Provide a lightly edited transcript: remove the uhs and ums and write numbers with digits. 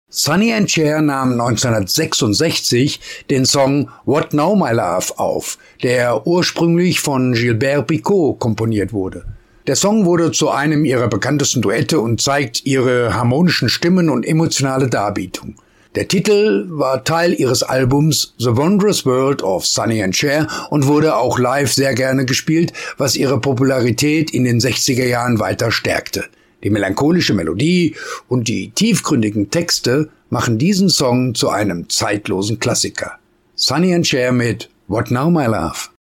Sonny & Cher nahm 1966 den Song What Now My Love auf, der ursprünglich von Gilbert Bécaud komponiert wurde. Der Song wurde zu einem ihrer bekanntesten Duette und zeigt ihre harmonischen Stimmen und emotionale Darbietung. Der Titel war Teil ihres Albums The Wondrous World of Sonny & Cher und wurde auch live sehr gerne gespielt, was ihre Popularität in den 60er Jahren weiter stärkte. Die melancholische Melodie und die tiefgründigen Texte machen diesen Song zu einem zeitlosen Klassiker. Sonny & Cher mit What Now My Love.